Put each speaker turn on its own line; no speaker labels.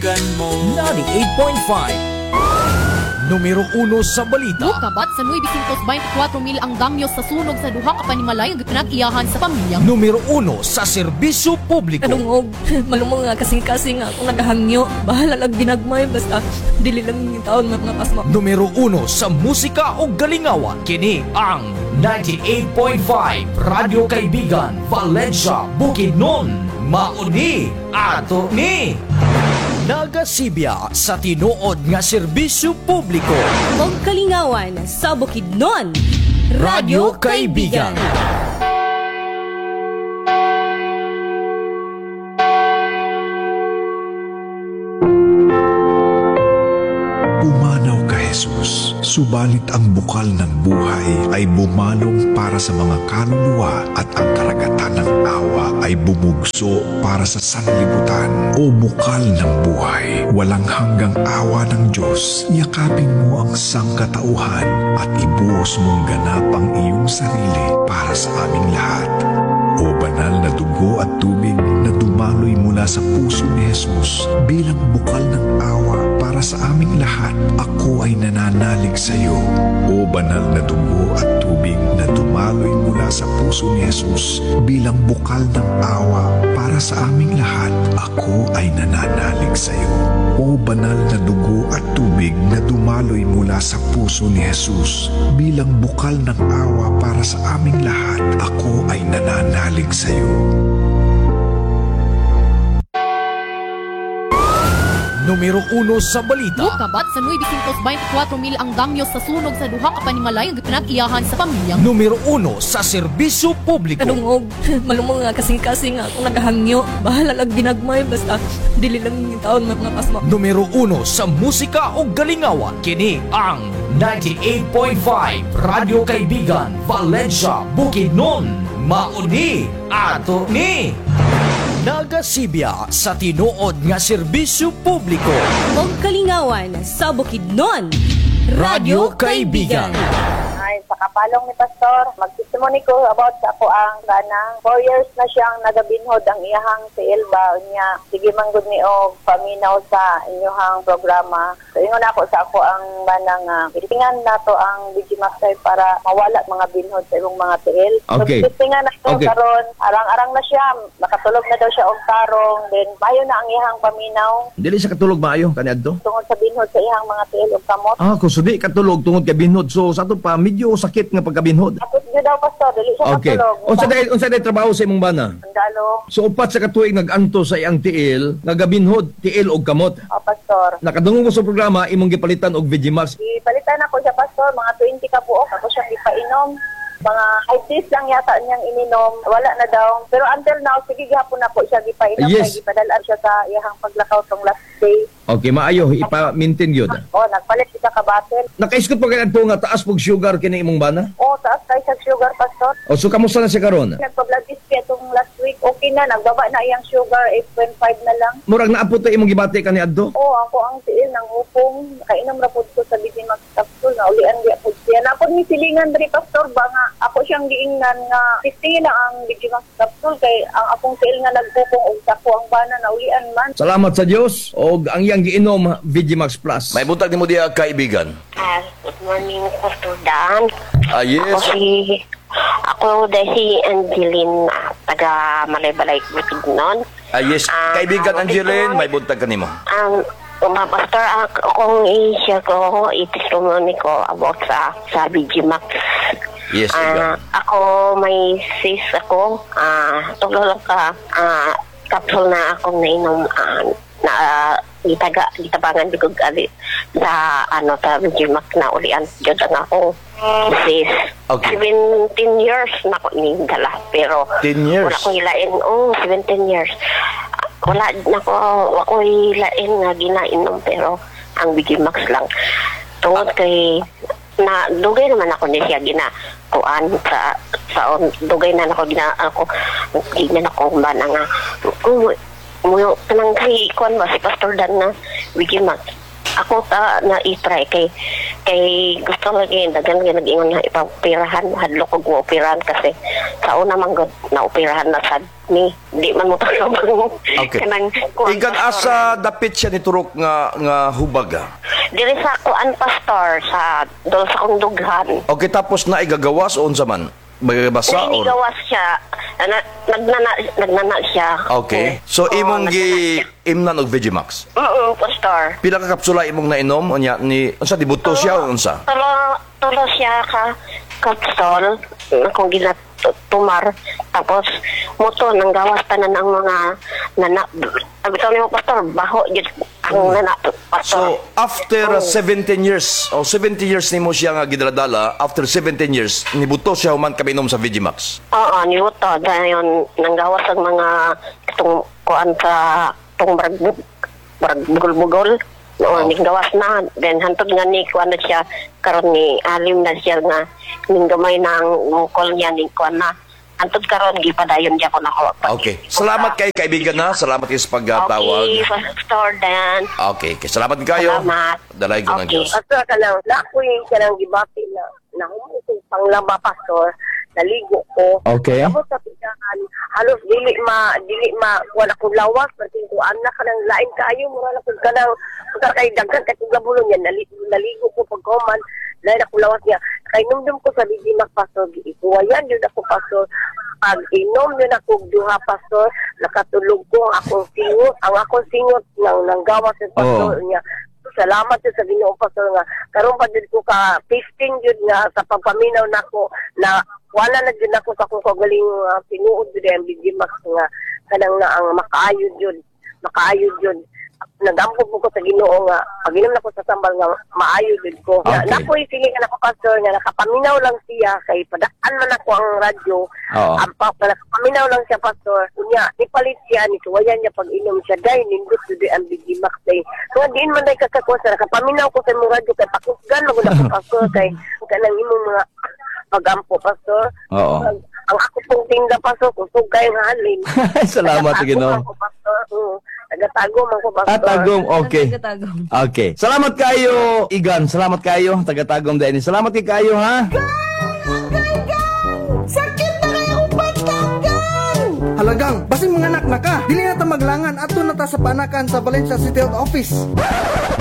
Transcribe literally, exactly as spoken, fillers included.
ninety-eight point five. Numero uno sa balita.
Mukabat sa nueve twenty-four mil ang damyo sa sunog sa duha ka panimalay nga pinag-iyahan sa pamilya.
Numero uno sa serbisyo publiko.
Kanungog, malumong nga kasing-kasing nga ako nagahangyo. Bahala lang ginagmay, basta dili lang yung taon mga pasma.
Numero uno sa musika o galingawan. Kini ang ninety-eight point five Radio Kaibigan, Valencia, Bukidnon. Mauni ato ni nagasibya sa tinuod nga serbisyo publiko.
Og kalingawan sa Bukidnon.
Radio Kaibigan.
Pumanaw ka, Jesus, subalit ang bukal ng buhay ay bumalong para sa mga kaluluwa at ang karagatan ng awa ay bumugso para sa sanlibutan. O bukal ng buhay, walang hanggang awa ng Diyos, yakapin mo ang sangkatauhan at ibuhos mong ganap ang iyong sarili para sa aming lahat. O banal na dugo at tubig na dumaloy mula sa puso ni Jesus bilang bukal ng awa para sa aming lahat, ako ay nananalig sa iyo. O banal na dugo at tubig na dumaloy mula sa puso ni Jesus bilang bukal ng awa para sa aming lahat, ako ay nananalig sa iyo. O banal na dugo at tubig na dumaloy mula sa puso ni Jesus bilang bukal ng awa para sa aming lahat, ako ay nananalig sa iyo.
Numero uno sa balita.
Mukabat sa nueve twenty-four mil ang damyo sa sunog sa duha ka panimalay nga pinag-iyahan sa pamilya.
Numero uno sa serbisyo publiko.
Kanungog, malumong nga kasing-kasing nga ako nagahangyo. Bahala lang ginagmay, basta dili lang yung taon mga pasma.
Numero uno sa musika o galingawan. Kini ang ninety-eight point five Radio Kaibigan, Valencia, Bukidnon. Mauni ato ni nagasibya sa tinuod nga serbisyo publiko.
Og kalingawan sa Bukidnon.
Radio Kaibigan.
Ay, sa kapalong ni Pastor, magtestimony ko about sa ako ang ganang. Four years na siyang nagabinhod ang iyahang si Elba niya. Sige manggod ni og paminaw sa inyong programa. So, ingon ako sa ako ang ganang uh, itingan na to ang Digimaster para mawala mga binhod sa ibong mga tiil.
Okay.
So, itingan na to
Okay.
karon, arang-arang na siya. Nakatulog na daw siya og tarong. Then, mayo na ang iyahang paminaw
Dili sa katulog maayo kaniadto.
tungod sa binhod sa iyahang mga tiil og kamot.
Ah, kung sudi katulog tungod kay binhod. So sa to pa medyo sakit nga pagkabinhod.
Akot niyo daw, Pastor. Dili siya
Okay.
katulog.
Unsa day unsa day trabaho sa imong bana?
Sandalo.
So upat sa katuig nag-anto sa iyang tiil, nagabinhod, tiil og kamot.
O, Pastor.
Nakadungog ko sa programa imong gipalitan og Vegimax.
Ipalitan ako siya, Pastor, mga twenty ka buok. Ako siyang ipainom. Mga five days lang yata niyang ininom. Wala na daw. Pero until now, sige gihapon ako siya gipainom.
Yes.
Kaya gipadalaan siya sa iyahang paglakaw tong last day.
Okay, maayo ipa-maintain gyud.
O, nagpalit siya ka battle.
Nakaiskot pa kaniadto nga taas pog sugar kini imong bana?
O, taas kayo sa sugar, Pastor.
O so kamusta na siya karon?
Nagpa-blood test kaya itong last week. Okay na, nagbaba na iyang sugar. eight point five na lang.
Murag naapot ta imong gibati kaniadto?
O, ako ang tiil ng upong. Nakainom ra po ko sa Bigimax capsule. Naulian diya po siya. Napod ni silingan diri, Pastor, ba nga ako siyang giingnan nga fifty na ang Bigimax capsule kay ang akong tiil nga nagpupong og sako ang bana naulian man.
Salamat sa Dios og ang iyang giinom Vegimax Plus.
May buntag ni mo diya kaibigan.
Ah, good morning, Pastor Dan.
Ah, yes.
Ako si, ako dahil si Angeline, ah, taga Malay-Balay, Bukidnon.
Ah, yes.
Ah,
Kaibigan
ako
Angeline,
dito,
may buntag ka nimo.
Um, mga Pastor, ak- akong i-share ko, i-testimony ko about sa, sa Vigimax.
Yes,
Ah,
ikaw.
ako, may sis ako, ah, tulo lang ka, ah, capsule na akong nainom, ah, na, uh, itaga, itabangan di ko gali sa, ano, sa Vigimax na ulian. Diyan lang ako, sis.
Okay.
seventeen years na ako nindala, pero
ten years?
wala akong ilain, oh, seventeen years. Ah, Wala na ko, ako ilain nga ginainom, pero ang Vigimax lang. Tungod kay, na dugay naman ako ni siya ginakuan sa sa dugay na ako gina ako gina ako ba na nga kung mo kanang kay kuan ba si Pastor Dan na Vigimax ako ta na i-try kay kay kay gusto lagi dagan nga nag-ingon nga ipa-operahan hadlok og operahan kasi sa una man gud na operahan na sad ni di man mo tulog
Okay.
kanang
Igan asa dapit siya ni turok nga nga hubag. ah?
diri sa kuan pastor sa dol sa kong dughan.
Okay, tapos na igagawas o unsa man? Magabasa
Hindi
or
gawas siya. Na, nagnana, nagnana siya.
Okay.
Oo.
So
Oo,
imong gi
nagnana
imnan og Vegimax.
siya. Oo, pastor.
Pila ka kapsula imong nainom unya ni unsa dibuto siya o unsa?
Tulo, tulo siya ka kapsol akong ginatumar. Tapos, muto, nang gawas tanan ang mga nana. Sabi ko mo, pastor, baho yun ang nana, pastor.
So after uh, seventeen years o seventy years nimo siya nga gidradala, after seventeen years nibuto siya human kaminom sa Vegimax.
Oo, niluto. Dahil nang gawas ang mga itong kuan sa itong barag- barag-bugol-bugol. Oo, ning gawas na. Then, hantod nga ni kuan na siya, karon ni alim na siya nga, ning gamay na ang mukol niya, ning kuan na. Hantod karon gipadayon niya ko na ko.
Okay. Salamat kay kaibigan na. Salamat kayo sa pagtawag.
Okay, Pastor Dan.
Okay. okay. Salamat kayo.
Salamat.
Dalay ko ng
Okay.
Diyos.
Pastor ka lang, na ako yung kanang gibati na nahumusong panglaba, pastor, naligo ko.
Okay.
Tapos sa pigahan, halos dili ma, dili ma, wala ko lawas, pati ko anak ka ng lain kayo, mura na ko ka ng, kung kay daghan, kay kugabulong yan, naligo, naligo ko pagkoman, lain ako lawas niya. Kay numdum ko sa Bigimak, pastor, giikuwayan yun ako, pastor, pag inom yun ako duha, pastor, nakatulog ko ang akong singot, ang akong singot ng nanggawas yung pastor
Oo.
niya. Salamat yun sa Ginoo, pastor, nga karon pa din ko ka fifteen yun nga sa pagpaminaw nako na wala na din ako sa kung kagaling uh, pinuod yun ang Bigimax nga kanang na ang makaayod yun makaayod yun nagampog ko sa Ginoo nga pag-inom na ko sa sambal nga maayod yun ko.
Okay.
Na, napoy silingan ako, pastor, nga nakapaminaw lang siya kay padaan man ako ang radyo.
Oo.
Ang pa, nakapaminaw lang siya, pastor. Kunya, nipalit siya, nituwayan niya pag-inom siya. Dahil nindot yun ang Bigimax day. So, diin man dahil kakakusa, nakapaminaw ko sa mga radyo kay pakusgan mo na ko, pastor, kay kanang imong mga pagampo, pastor.
Oo.
Ang, ang ako pong tinda, pastor, kusog kayong halin.
Salamat sa Ginoo.
Tagatagom ako, pastor. Oo. Tagatagom ako, pastor.
At tagom, okay.
Tagatagom.
Okay. Salamat kayo, Igan. Salamat kayo, tagatagom din. Salamat kay kayo, ha?
Halagang, basing mga anak na ka. Dili na ta maglangan ato na ta sa panakan sa Valencia City Health Office.